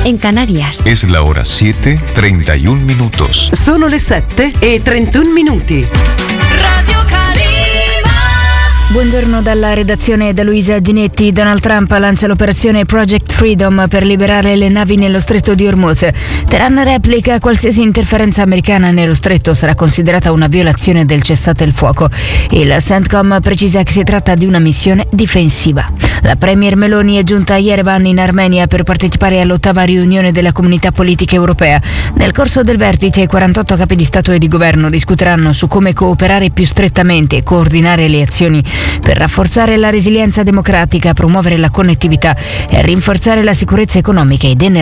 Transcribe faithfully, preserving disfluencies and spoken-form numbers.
en Canarias. Es la hora siete, treinta y un minutos. Sono le sette e trentuno minuti. Radio Calima. Buongiorno dalla redazione da Luisa Ginetti. Donald Trump lancia l'operazione Project Freedom per liberare le navi nello stretto di Hormuz. Teheran replica: qualsiasi interferenza americana nello stretto sarà considerata una violazione del cessate il fuoco. Il CENTCOM precisa che si tratta di una missione difensiva. La premier Meloni è giunta a Yerevan in Armenia per partecipare all'ottava riunione della Comunità Politica Europea. Nel corso del vertice i quarantotto capi di Stato e di Governo discuteranno su come cooperare più strettamente e coordinare le azioni per rafforzare la resilienza democratica, promuovere la connettività e rinforzare la sicurezza economica ed energetica.